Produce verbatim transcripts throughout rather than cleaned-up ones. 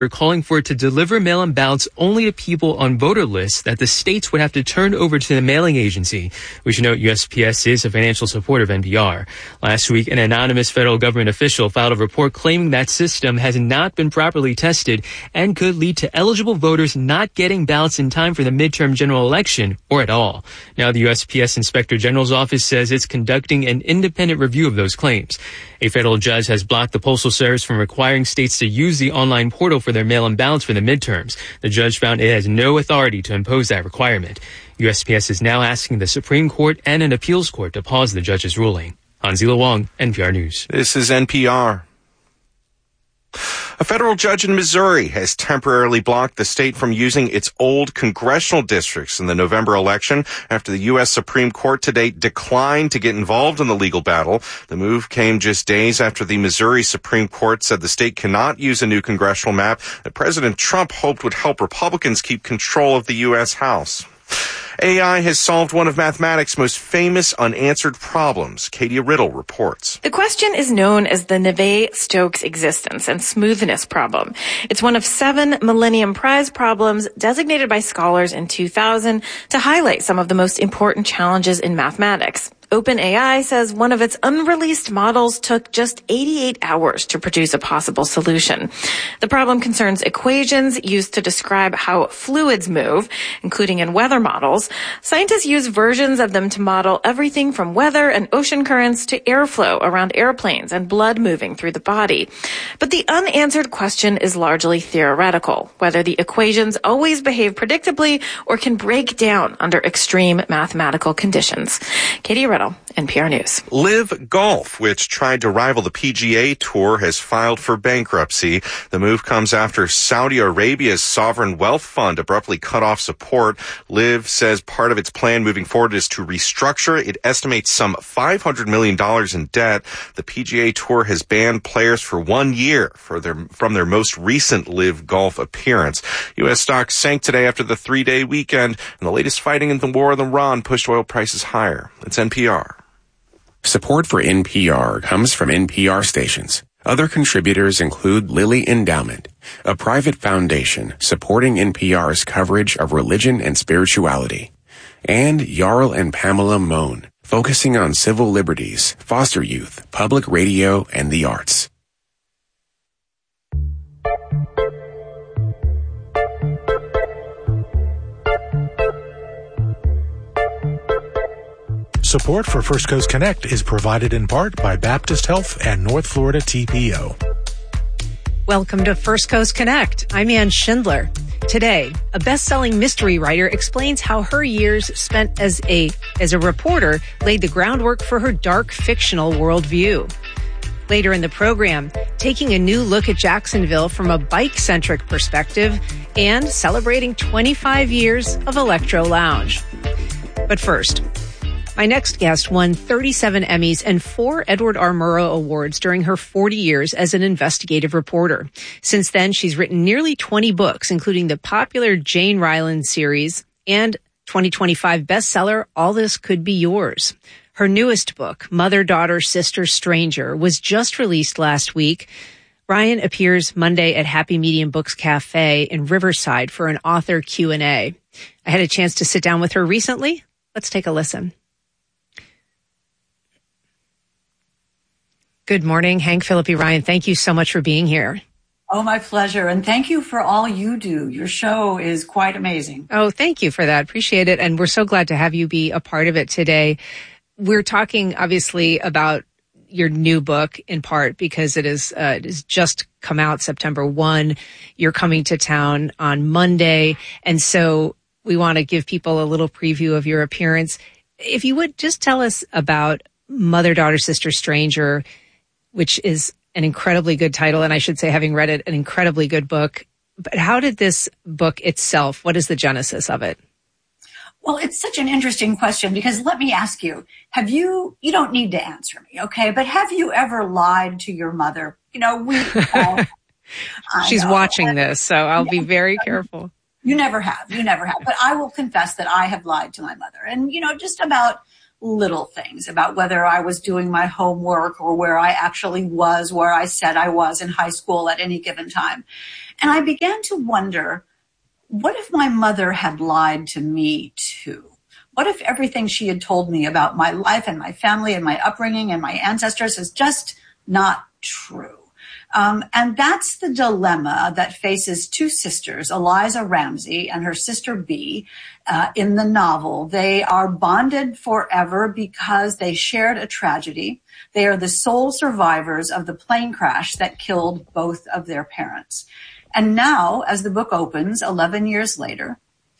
They're calling for it to deliver mail-in ballots only to people on voter lists that the states would have to turn over to the mailing agency. We should note U S P S is a financial supporter of N P R. Last week, an anonymous federal government official filed a report claiming that system has not been properly tested and could lead to eligible voters not getting ballots in time for the midterm general election or at all. Now, the U S P S Inspector General's office says it's conducting an independent review of those claims. A federal judge has blocked the Postal Service from requiring states to use the online portal for their mail-in ballots for the midterms. The judge found it has no authority to impose that requirement. U S P S is now asking the Supreme Court and an appeals court to pause the judge's ruling. Hanzila Wong, N P R News. This is N P R. A federal judge in Missouri has temporarily blocked the state from using its old congressional districts in the November election after the U S Supreme Court today declined to get involved in the legal battle. The move came just days after the Missouri Supreme Court said the state cannot use a new congressional map that President Trump hoped would help Republicans keep control of the U S House. A I has solved one of mathematics' most famous unanswered problems. Katie Riddle reports. The question is known as the Navier-Stokes existence and smoothness problem. It's one of seven Millennium Prize problems designated by scholars in two thousand to highlight some of the most important challenges in mathematics. OpenAI says one of its unreleased models took just eighty-eight hours to produce a possible solution. The problem concerns equations used to describe how fluids move, including in weather models. Scientists use versions of them to model everything from weather and ocean currents to airflow around airplanes and blood moving through the body. But the unanswered question is largely theoretical, whether the equations always behave predictably or can break down under extreme mathematical conditions. Katie Riddle, N P R News. Live Golf, which tried to rival the P G A Tour, has filed for bankruptcy. The move comes after Saudi Arabia's sovereign wealth fund abruptly cut off support. Live says part of its plan moving forward is to restructure. It estimates some five hundred million dollars in debt. The P G A Tour has banned players for one year for their, from their most recent Live Golf appearance. U S stocks sank today after the three-day weekend, and the latest fighting in the war in Iran pushed oil prices higher. It's N P R. Support for N P R comes from N P R stations. Other contributors include Lilly Endowment, a private foundation supporting N P R's coverage of religion and spirituality, and Jarl and Pamela Mohn, focusing on civil liberties, foster youth, public radio, and the arts. Support for First Coast Connect is provided in part by Baptist Health and North Florida T P O. Welcome to First Coast Connect. I'm Ann Schindler. Today, a best-selling mystery writer explains how her years spent as a as a reporter laid the groundwork for her dark fictional worldview. Later in the program, taking a new look at Jacksonville from a bike-centric perspective and celebrating twenty-five years of Electro Lounge. But first, my next guest won thirty-seven Emmys and four Edward R. Murrow Awards during her forty years as an investigative reporter. Since then, she's written nearly twenty books, including the popular Jane Ryland series and twenty twenty-five bestseller, All This Could Be Yours. Her newest book, Mother, Daughter, Sister, Stranger, was just released last week. Ryan appears Monday at Happy Medium Books Cafe in Riverside for an author Q and A. I had a chance to sit down with her recently. Let's take a listen. Good morning, Hank Phillippi Ryan. Thank you so much for being here. Oh, my pleasure. And thank you for all you do. Your show is quite amazing. Oh, thank you for that. Appreciate it. And we're so glad to have you be a part of it today. We're talking, obviously, about your new book in part because it is uh, it has just come out September first. You're coming to town on Monday. And so we want to give people a little preview of your appearance. If you would just tell us about Mother, Daughter, Sister, Stranger, which is an incredibly good title, and I should say, having read it, an incredibly good book. But how did this book itself, what is the genesis of it? Well, it's such an interesting question because let me ask you, have you, you don't need to answer me, okay, but have you ever lied to your mother? You know, we all, She's know, watching and, this, so I'll yeah, be very careful. You never have, you never have. But I will confess that I have lied to my mother. And, you know, just about little things about whether I was doing my homework or where I actually was, where I said I was in high school at any given time. And I began to wonder, what if my mother had lied to me too? What if everything she had told me about my life and my family and my upbringing and my ancestors is just not true? Um, and that's the dilemma that faces two sisters, Eliza Ramsey and her sister Bee, uh, in the novel. They are bonded forever because they shared a tragedy. They are the sole survivors of the plane crash that killed both of their parents. And now, as the book opens, eleven years later,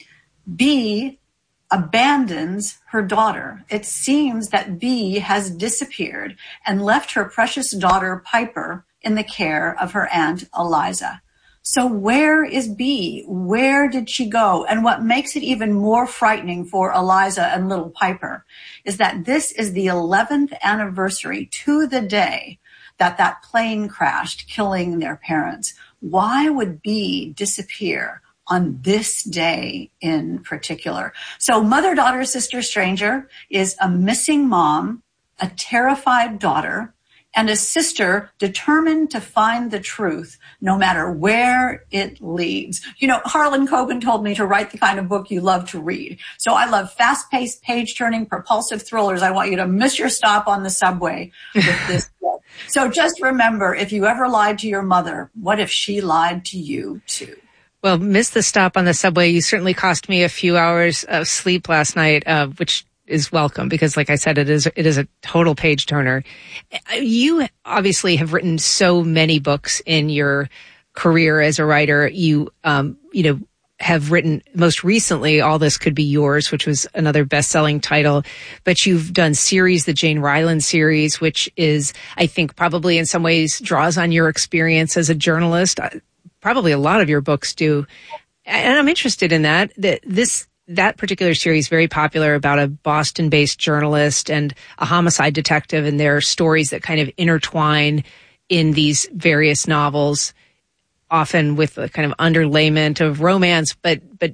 Bee abandons her daughter. It seems that Bee has disappeared and left her precious daughter, Piper, in the care of her aunt, Eliza. So where is Bee? Where did she go? And what makes it even more frightening for Eliza and little Piper is that this is the eleventh anniversary to the day that that plane crashed, killing their parents. Why would Bee disappear on this day in particular? So mother, daughter, sister, stranger is a missing mom, a terrified daughter, and a sister determined to find the truth no matter where it leads. You know, Harlan Coben told me to write the kind of book you love to read. So I love fast-paced, page-turning, propulsive thrillers. I want you to miss your stop on the subway with this book. So just remember, if you ever lied to your mother, what if she lied to you too? Well, miss the stop on the subway. You certainly cost me a few hours of sleep last night, uh, which is welcome because, like I said, it is it is a total page turner. You obviously have written so many books in your career as a writer. You, um, you know, have written most recently All This Could Be Yours, which was another best-selling title. But you've done series, the Jane Ryland series, which is, I think, probably in some ways draws on your experience as a journalist. Probably a lot of your books do. And I'm interested in that. That this that particular series, very popular, about a Boston-based journalist and a homicide detective and their stories that kind of intertwine in these various novels, often with a kind of underlayment of romance. But but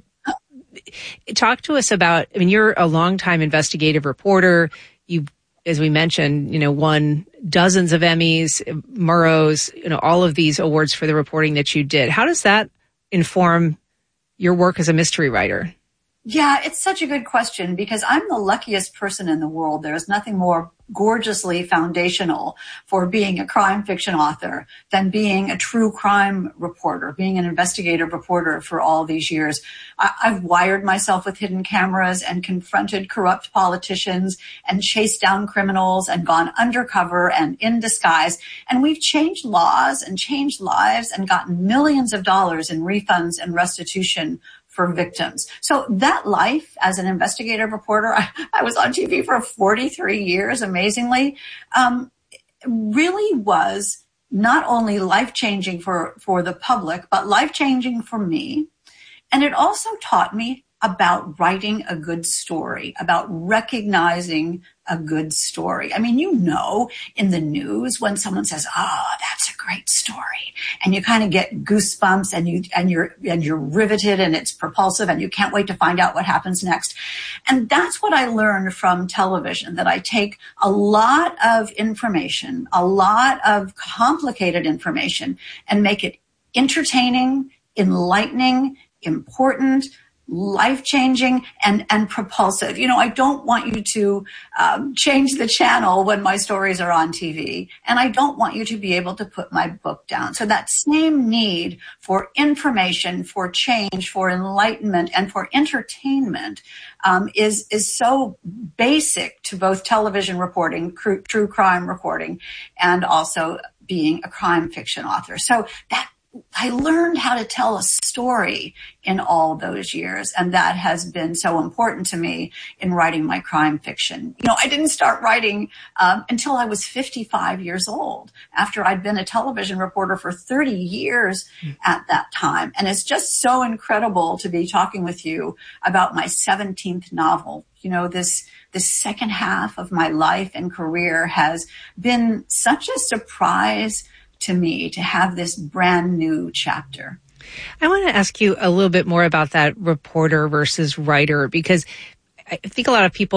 talk to us about, I mean, you're a longtime investigative reporter. You, as we mentioned, you know, won dozens of Emmys, Murrows, you know, all of these awards for the reporting that you did. How does that inform your work as a mystery writer? Yeah, it's such a good question because I'm the luckiest person in the world. There's nothing more gorgeously foundational for being a crime fiction author than being a true crime reporter, being an investigative reporter for all these years. I- I've wired myself with hidden cameras and confronted corrupt politicians and chased down criminals and gone undercover and in disguise. And we've changed laws and changed lives and gotten millions of dollars in refunds and restitution for victims. So that life as an investigative reporter, I, I was on T V for forty-three years, amazingly, um, really was not only life-changing for, for the public, but life-changing for me. And it also taught me about writing a good story, about recognizing a good story. I mean, you know, in the news when someone says, "Oh, that's a great story," and you kind of get goosebumps and you and you're and you're riveted and it's propulsive and you can't wait to find out what happens next. And that's what I learned from television, that I take a lot of information, a lot of complicated information, and make it entertaining, enlightening, important, life-changing, and, and propulsive. You know, I don't want you to um, change the channel when my stories are on T V, and I don't want you to be able to put my book down. So that same need for information, for change, for enlightenment, and for entertainment um, is is so basic to both television reporting, true, true crime reporting, and also being a crime fiction author. So that I learned how to tell a story in all those years, and that has been so important to me in writing my crime fiction. You know, I didn't start writing um, until I was fifty-five years old, after I'd been a television reporter for thirty years at that time. And it's just so incredible to be talking with you about my seventeenth novel. You know, this this second half of my life and career has been such a surprise to me to have this brand new chapter. I want to ask you a little bit more about that reporter versus writer, because I think a lot of people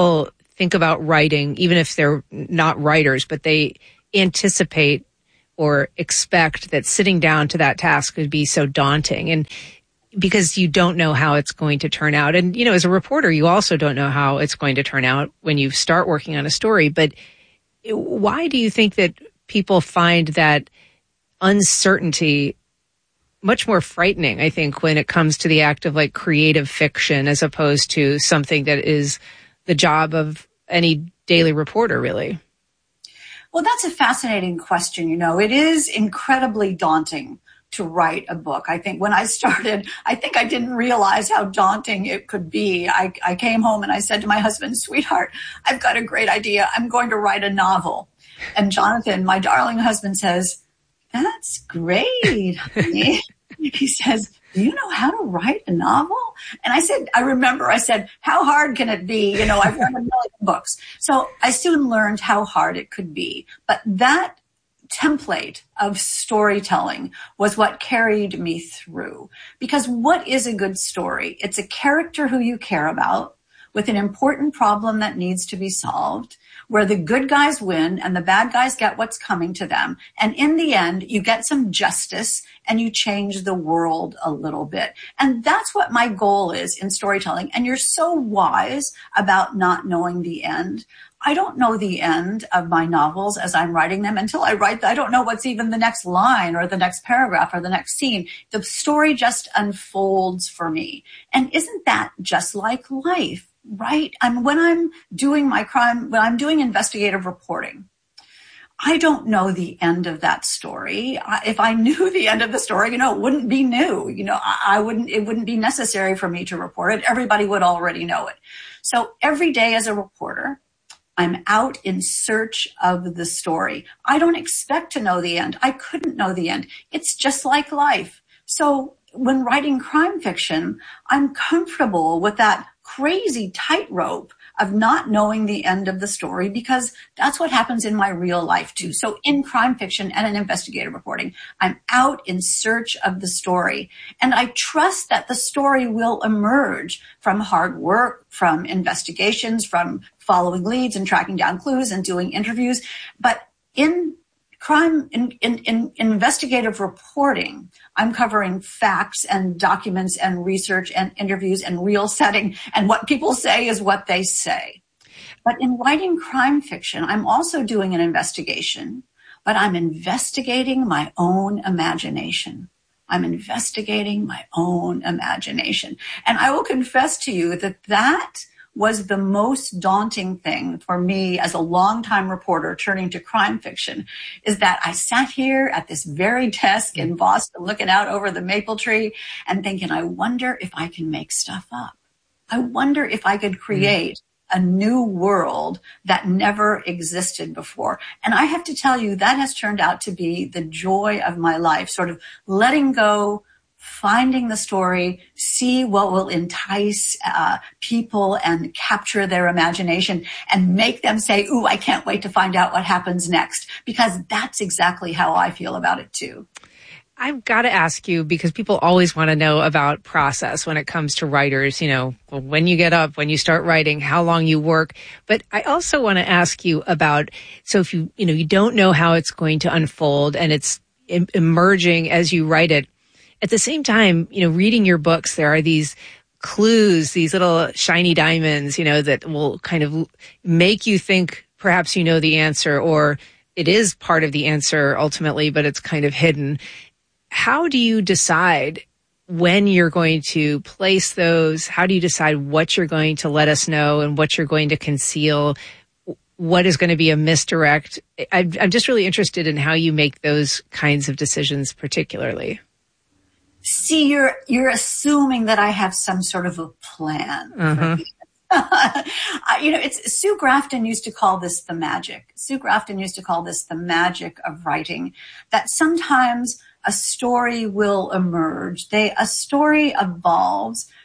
think about writing, even if they're not writers, but they anticipate or expect that sitting down to that task would be so daunting, and because you don't know how it's going to turn out. And, you know, as a reporter, you also don't know how it's going to turn out when you start working on a story. But why do you think that people find that uncertainty much more frightening, I think, when it comes to the act of like creative fiction as opposed to something that is the job of any daily reporter, really? Well, that's a fascinating question. You know, it is incredibly daunting to write a book. I think when I started, I think I didn't realize how daunting it could be. I, I came home and I said to my husband, sweetheart, I've got a great idea. I'm going to write a novel. And Jonathan, my darling husband, says, that's great, honey. He says, do you know how to write a novel? And I said, I remember I said, how hard can it be? You know, I've read a million books. So I soon learned how hard it could be. But that template of storytelling was what carried me through. Because what is a good story? It's a character who you care about with an important problem that needs to be solved, where the good guys win and the bad guys get what's coming to them. And in the end, you get some justice and you change the world a little bit. And that's what my goal is in storytelling. And you're so wise about not knowing the end. I don't know the end of my novels as I'm writing them until I write. I don't know what's even the next line or the next paragraph or the next scene. The story just unfolds for me. And isn't that just like life, right? I mean, when I'm doing my crime, when I'm doing investigative reporting, I don't know the end of that story. I, if I knew the end of the story, you know, it wouldn't be new. You know, I, I wouldn't, it wouldn't be necessary for me to report it. Everybody would already know it. So every day as a reporter, I'm out in search of the story. I don't expect to know the end. I couldn't know the end. It's just like life. So when writing crime fiction, I'm comfortable with that crazy tightrope of not knowing the end of the story, because that's what happens in my real life too. So in crime fiction and in investigative reporting, I'm out in search of the story. And I trust that the story will emerge from hard work, from investigations, from following leads and tracking down clues and doing interviews. But in crime, in, in, in investigative reporting, I'm covering facts and documents and research and interviews and real setting. And what people say is what they say. But in writing crime fiction, I'm also doing an investigation, but I'm investigating my own imagination. I'm investigating my own imagination. And I will confess to you that that was the most daunting thing for me as a longtime reporter turning to crime fiction, is that I sat here at this very desk in Boston looking out over the maple tree and thinking, I wonder if I can make stuff up. I wonder if I could create a new world that never existed before. And I have to tell you, that has turned out to be the joy of my life, sort of letting go, finding the story, see what will entice uh, people and capture their imagination and make them say, ooh, I can't wait to find out what happens next, because that's exactly how I feel about it too. I've got to ask you, because people always want to know about process when it comes to writers, you know, when you get up, when you start writing, how long you work. But I also want to ask you about, so if you, you know, you don't know how it's going to unfold and it's em- emerging as you write it. At the same time, you know, reading your books, there are these clues, these little shiny diamonds, you know, that will kind of make you think perhaps you know the answer, or it is part of the answer ultimately, but it's kind of hidden. How do you decide when you're going to place those? How do you decide what you're going to let us know and what you're going to conceal? What is going to be a misdirect? I'm, I'm just really interested in how you make those kinds of decisions particularly. See, you're you're assuming that I have some sort of a plan. Uh-huh. you know, it's Sue Grafton used to call this the magic. Sue Grafton used to call this the magic of writing, that sometimes a story will emerge. They, a story evolves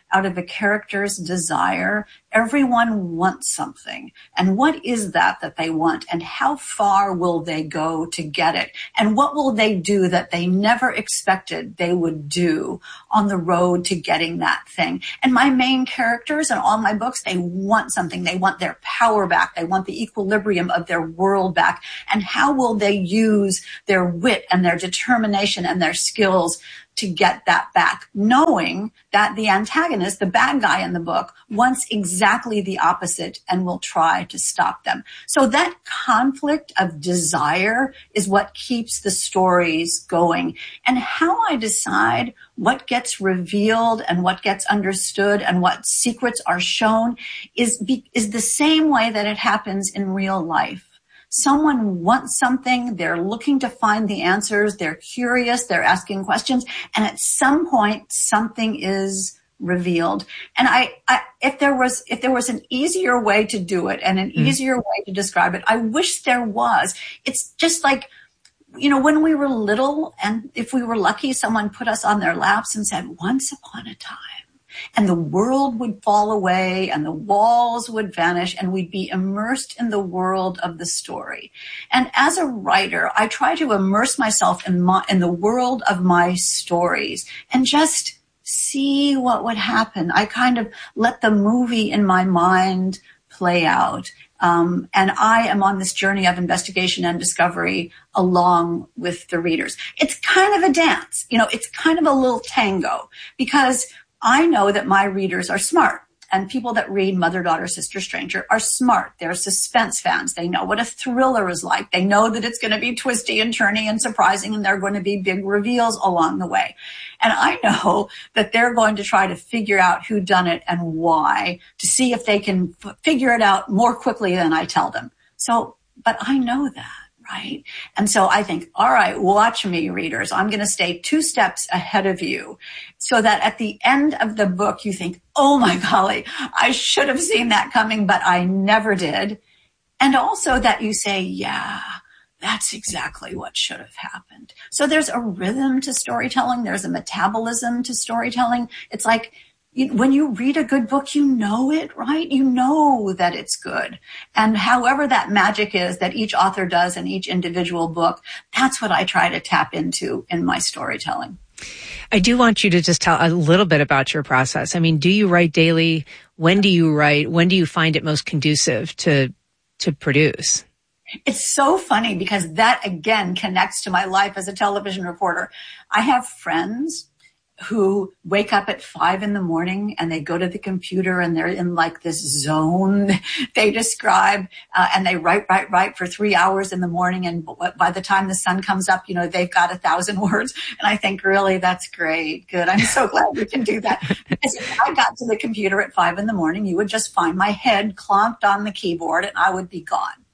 out of a character's desire. Everyone wants something. And what is that that they want? And how far will they go to get it? And what will they do that they never expected they would do on the road to getting that thing? And my main characters in all my books, they want something. They want their power back. They want the equilibrium of their world back. And how will they use their wit and their determination and their skills to get that back, knowing that the antagonist, the bad guy in the book, wants exactly the opposite and will try to stop them. So that conflict of desire is what keeps the stories going. And how I decide what gets revealed and what gets understood and what secrets are shown is, is the same way that it happens in real life. Someone wants something, they're looking to find the answers, they're curious, they're asking questions, and at some point something is revealed. And I, I if there was if there was an easier way to do it and an mm. easier way to describe it, I wish there was. It's just like, you know, when we were little, and if we were lucky, someone put us on their laps and said, "Once upon a time." And the world would fall away and the walls would vanish and we'd be immersed in the world of the story. And as a writer, I try to immerse myself in my, in the world of my stories and just see what would happen. I kind of let the movie in my mind play out. Um, and I am on this journey of investigation and discovery along with the readers. It's kind of a dance, you know, it's kind of a little tango, because I know that my readers are smart, and people that read Mother, Daughter, Sister, Stranger are smart. They're suspense fans. They know what a thriller is like. They know that it's going to be twisty and turny and surprising, and there are going to be big reveals along the way. And I know that they're going to try to figure out who done it and why, to see if they can f- figure it out more quickly than I tell them. So, but I know that. Right. And so I think, all right, watch me, readers. I'm going to stay two steps ahead of you so that at the end of the book, you think, oh my golly, I should have seen that coming, but I never did. And also that you say, yeah, that's exactly what should have happened. So there's a rhythm to storytelling. There's a metabolism to storytelling. It's like, when you read a good book, you know it, right? You know that it's good. And however that magic is that each author does in each individual book, that's what I try to tap into in my storytelling. I do want you to just tell a little bit about your process. I mean, do you write daily? When do you write? When do you find it most conducive to, to produce? It's so funny because that, again, connects to my life as a television reporter. I have friends who wake up at five in the morning and they go to the computer and they're in like this zone they describe, uh, and they write, write, write for three hours in the morning. And by the time the sun comes up, you know, they've got a thousand words. And I think, really, that's great. Good. I'm so glad we can do that. Because if I got to the computer at five in the morning, you would just find my head clonked on the keyboard and I would be gone.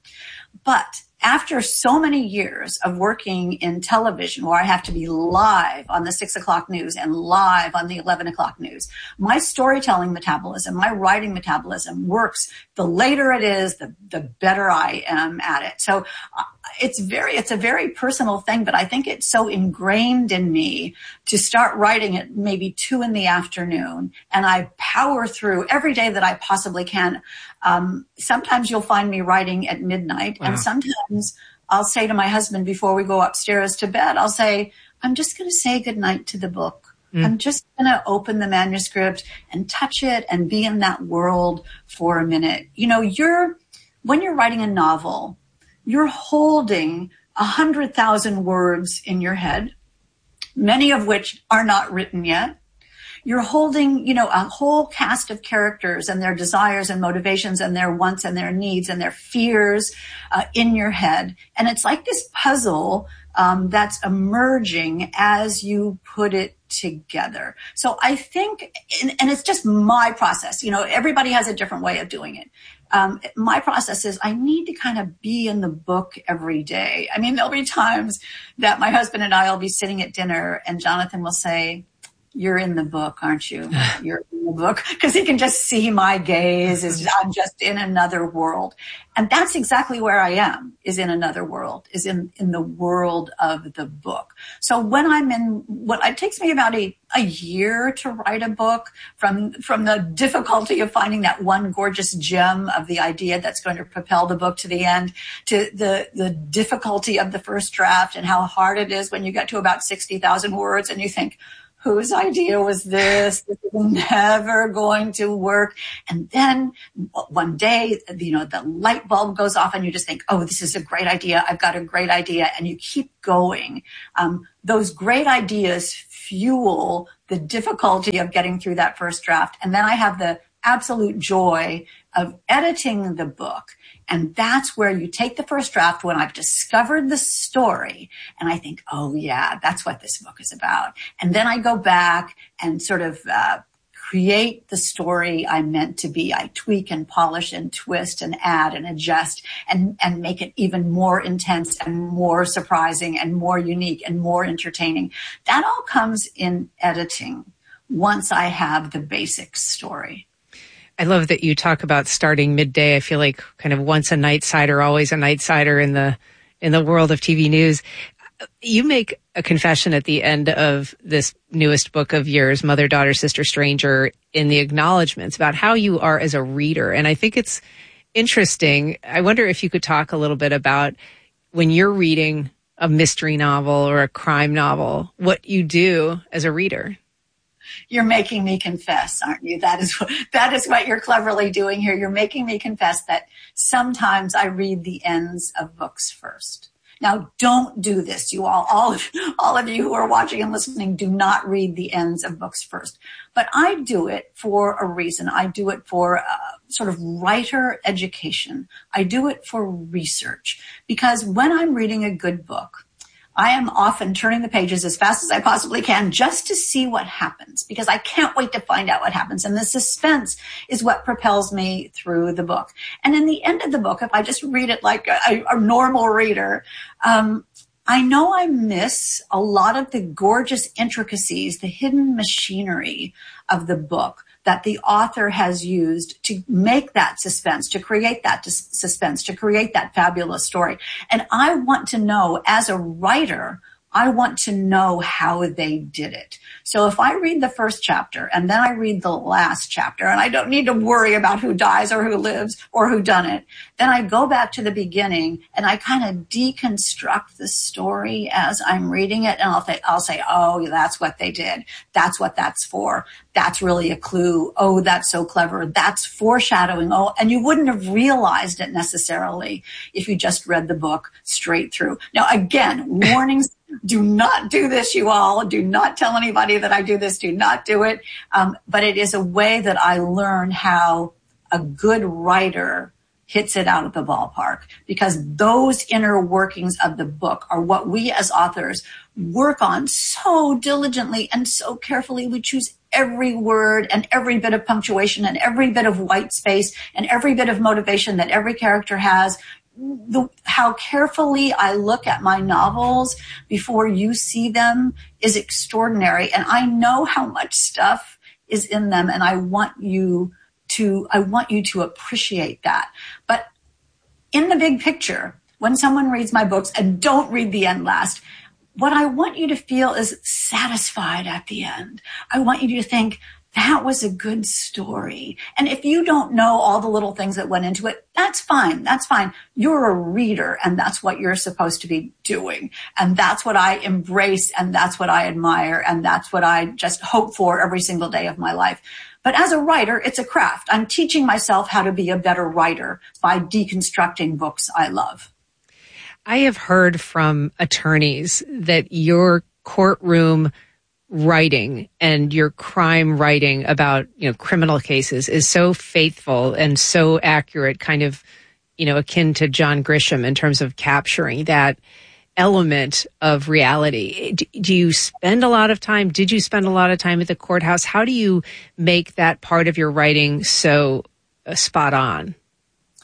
But after so many years of working in television where I have to be live on the six o'clock news and live on the eleven o'clock news, my storytelling metabolism, my writing metabolism works. The later it is, the, the better I am at it. So uh, it's very, it's a very personal thing, but I think it's so ingrained in me to start writing at maybe two in the afternoon. And I power through every day that I possibly can. Um, sometimes you'll find me writing at midnight. Wow. And sometimes I'll say to my husband before we go upstairs to bed, I'll say, I'm just going to say goodnight to the book. Mm. I'm just going to open the manuscript and touch it and be in that world for a minute. You know, you're, when you're writing a novel, you're holding a hundred thousand words in your head, many of which are not written yet. You're holding, you know, a whole cast of characters and their desires and motivations and their wants and their needs and their fears uh, in your head. And it's like this puzzle um, that's emerging as you put it together. So I think, and, and it's just my process, you know, everybody has a different way of doing it. Um, my process is I need to kind of be in the book every day. I mean, there'll be times that my husband and I will be sitting at dinner and Jonathan will say, you're in the book, aren't you? You're in the book. Because he can just see my gaze. Is I'm just in another world. And that's exactly where I am, is in another world, is in, in the world of the book. So when I'm in, what it takes me about a, a year to write a book, from, from the difficulty of finding that one gorgeous gem of the idea that's going to propel the book to the end, to the, the difficulty of the first draft and how hard it is when you get to about sixty thousand words and you think, whose idea was this? This is never going to work. And then one day, you know, the light bulb goes off and you just think, oh, this is a great idea. I've got a great idea. And you keep going. Um, those great ideas fuel the difficulty of getting through that first draft. And then I have the absolute joy of editing the book. And that's where you take the first draft when I've discovered the story and I think, oh yeah, that's what this book is about. And then I go back and sort of uh, create the story I meant to be. I tweak and polish and twist and add and adjust and, and make it even more intense and more surprising and more unique and more entertaining. That all comes in editing once I have the basic story. I love that you talk about starting midday. I feel like kind of once a night sider, always a night sider in the in the world of T V news. You make a confession at the end of this newest book of yours, Mother, Daughter, Sister, Stranger, in the acknowledgments about how you are as a reader. And I think it's interesting. I wonder if you could talk a little bit about when you're reading a mystery novel or a crime novel, what you do as a reader. You're making me confess, aren't you? That is what, that is what you're cleverly doing here. You're making me confess that sometimes I read the ends of books first. Now, don't do this, you all. All of, all of you who are watching and listening, do not read the ends of books first. But I do it for a reason. I do it for uh, sort of writer education. I do it for research. Because when I'm reading a good book, I am often turning the pages as fast as I possibly can just to see what happens, because I can't wait to find out what happens. And the suspense is what propels me through the book. And in the end of the book, if I just read it like a, a normal reader, um, I know I miss a lot of the gorgeous intricacies, the hidden machinery of the book that the author has used to make that suspense, to create that dis- suspense, to create that fabulous story. And I want to know, as a writer, I want to know how they did it. So if I read the first chapter and then I read the last chapter, and I don't need to worry about who dies or who lives or who done it, then I go back to the beginning and I kind of deconstruct the story as I'm reading it. And I'll, th- I'll say, oh, that's what they did. That's what that's for. That's really a clue. Oh, that's so clever. That's foreshadowing. Oh, and you wouldn't have realized it necessarily if you just read the book straight through. Now, again, warnings. Do not do this, you all. Do not tell anybody that I do this. Do not do it. Um, but it is a way that I learn how a good writer hits it out of the ballpark, because those inner workings of the book are what we as authors work on so diligently and so carefully. We choose every word and every bit of punctuation and every bit of white space and every bit of motivation that every character has. The, how carefully I look at my novels before you see them is extraordinary. And I know how much stuff is in them, and I want you to, I want you to appreciate that. But in the big picture, when someone reads my books, and don't read the end last, what I want you to feel is satisfied at the end. I want you to think, that was a good story. And if you don't know all the little things that went into it, that's fine. That's fine. You're a reader, and that's what you're supposed to be doing. And that's what I embrace, and that's what I admire, and that's what I just hope for every single day of my life. But as a writer, it's a craft. I'm teaching myself how to be a better writer by deconstructing books I love. I have heard from attorneys that your courtroom writing and your crime writing about, you know, criminal cases is so faithful and so accurate, kind of, you know, akin to John Grisham in terms of capturing that element of reality. Do, do you spend a lot of time? Did you spend a lot of time at the courthouse? How do you make that part of your writing so uh, spot on?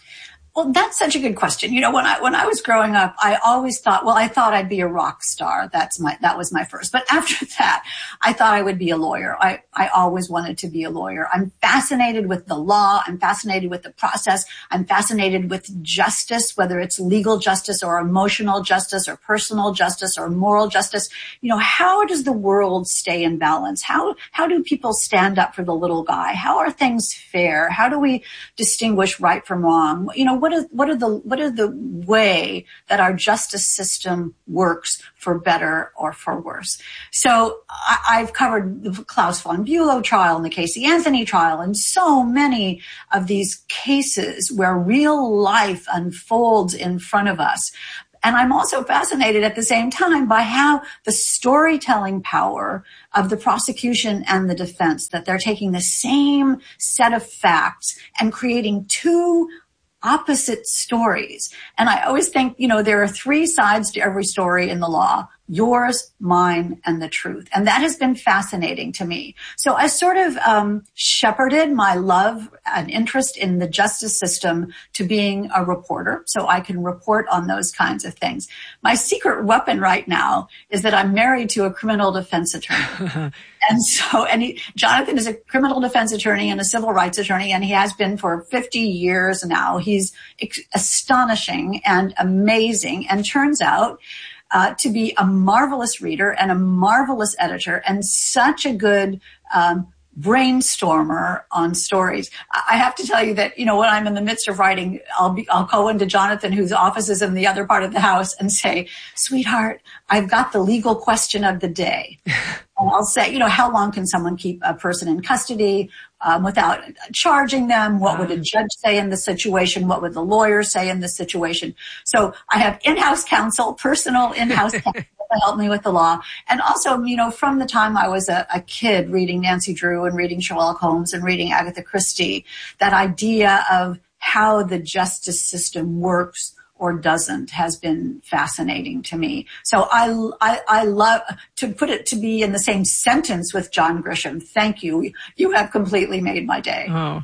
Well, that's such a good question. You know, when I when I was growing up, I always thought, well, I thought I'd be a rock star. That's my that was my first. But after that, I thought I would be a lawyer. I, I always wanted to be a lawyer. I'm fascinated with the law. I'm fascinated with the process. I'm fascinated with justice, whether it's legal justice or emotional justice or personal justice or moral justice. You know, how does the world stay in balance? How how do people stand up for the little guy? How are things fair? How do we distinguish right from wrong? You know, what is what are the what are the way that our justice system works for better or for worse? So I, I've covered the Klaus von Bülow trial and the Casey Anthony trial and so many of these cases where real life unfolds in front of us. And I'm also fascinated at the same time by how the storytelling power of the prosecution and the defense, that they're taking the same set of facts and creating two opposite stories. And I always think, you know, there are three sides to every story in the law: yours, mine, and the truth. And that has been fascinating to me. So I sort of um, shepherded my love and interest in the justice system to being a reporter, so I can report on those kinds of things. My secret weapon right now is that I'm married to a criminal defense attorney. And so, and he, Jonathan is a criminal defense attorney and a civil rights attorney, and he has been for fifty years now. He's ex- astonishing and amazing, and turns out Uh, to be a marvelous reader and a marvelous editor and such a good um, brainstormer on stories. I have to tell you that, you know, when I'm in the midst of writing, I'll be, I'll go into Jonathan, whose office is in the other part of the house, and say, sweetheart, I've got the legal question of the day. And I'll say, you know, how long can someone keep a person in custody um, without charging them? What would a judge say in the situation? What would the lawyer say in the situation? So I have in-house counsel, personal in-house counsel to help me with the law. And also, you know, from the time I was a, a kid reading Nancy Drew and reading Sherlock Holmes and reading Agatha Christie, that idea of how the justice system works or doesn't has been fascinating to me. So I, I, I love to put it to be in the same sentence with John Grisham. Thank you. You have completely made my day. Oh,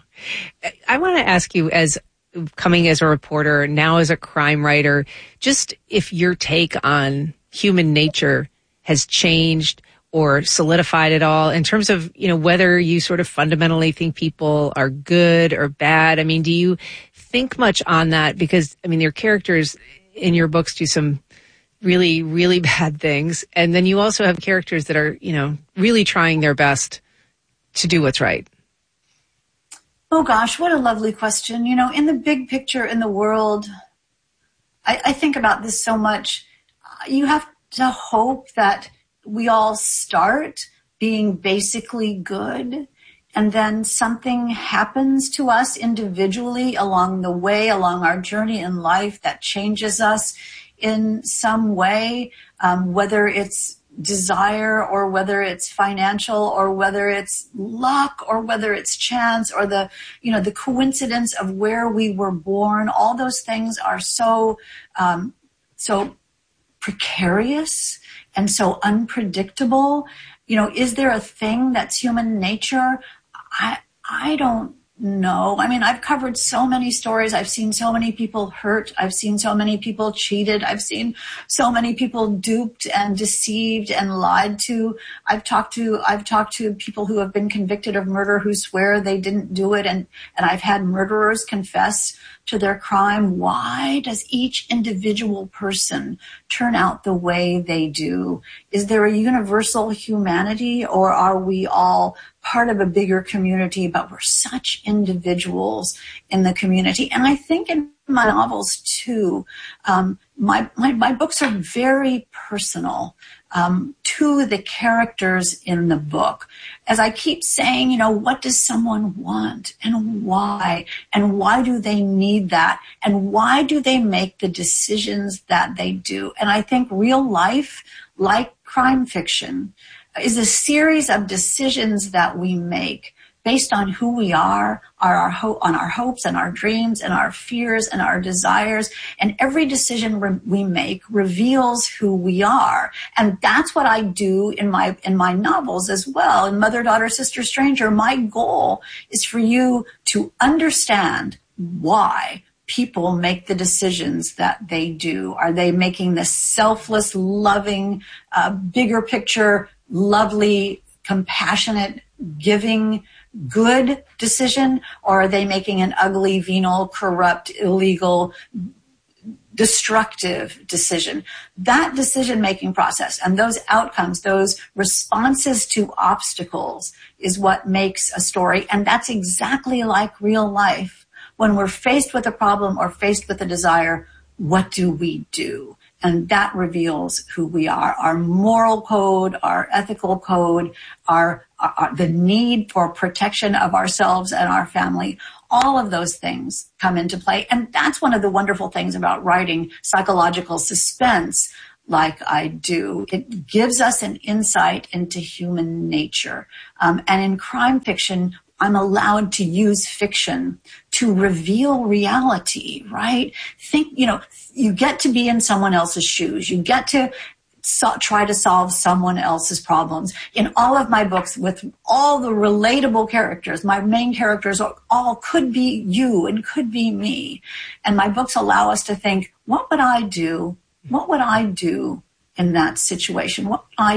I want to ask you, as coming as a reporter, now as a crime writer, just if your take on human nature has changed or solidified at all in terms of, you know, whether you sort of fundamentally think people are good or bad. I mean, do you think much on that? Because, I mean, your characters in your books do some really, really bad things. And then you also have characters that are, you know, really trying their best to do what's right. Oh, gosh, what a lovely question. You know, in the big picture in the world, I, I think about this so much. You have to hope that we all start being basically good, and then something happens to us individually along the way, along our journey in life, that changes us in some way, um, whether it's desire or whether it's financial or whether it's luck or whether it's chance or the, you know, the coincidence of where we were born. All those things are so, um, so precarious and so unpredictable. You know, is there a thing that's human nature? I I don't know. I mean, I've covered so many stories. I've seen so many people hurt. I've seen so many people cheated. I've seen so many people duped and deceived and lied to. I've talked to I've talked to people who have been convicted of murder who swear they didn't do it, and and I've had murderers confess to their crime. Why does each individual person turn out the way they do? Is there a universal humanity, or are we all part of a bigger community, but we're such individuals in the community? And I think in my novels too, um, my, my, my books are very personal um, to the characters in the book. As I keep saying, you know, what does someone want and why? And why do they need that? And why do they make the decisions that they do? And I think real life, like crime fiction, is a series of decisions that we make based on who we are, are our ho- on our hopes and our dreams and our fears and our desires. And every decision re- we make reveals who we are. And that's what I do in my in my novels as well. In Mother, Daughter, Sister, Stranger, my goal is for you to understand why people make the decisions that they do? Are they making this selfless, loving, uh, bigger picture, lovely, compassionate, giving, good decision? Or are they making an ugly, venal, corrupt, illegal, destructive decision? That decision-making process and those outcomes, those responses to obstacles is what makes a story. And that's exactly like real life. When we're faced with a problem or faced with a desire, what do we do? And that reveals who we are, our moral code, our ethical code, our, our the need for protection of ourselves and our family. All of those things come into play. And that's one of the wonderful things about writing psychological suspense like I do. It gives us an insight into human nature. Um, and in crime fiction, I'm allowed to use fiction to reveal reality, right? Think, you know, you get to be in someone else's shoes. You get to so, try to solve someone else's problems. In all of my books, with all the relatable characters, my main characters are, all could be you and could be me. And my books allow us to think, what would I do? What would I do in that situation? What would I